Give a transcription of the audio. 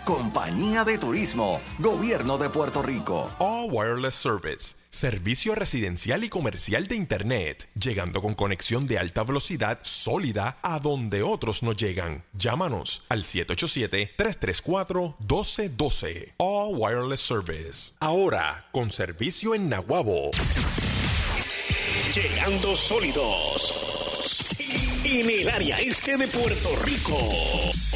Compañía de Turismo, Gobierno de Puerto Rico. All Wireless Service, servicio residencial y comercial de Internet, llegando con conexión de alta velocidad sólida a donde otros no llegan. Llámanos al 787-334-1212. All Wireless Service. Ahora, con servicio en Naguabo. Llegando sólidos en el área este de Puerto Rico.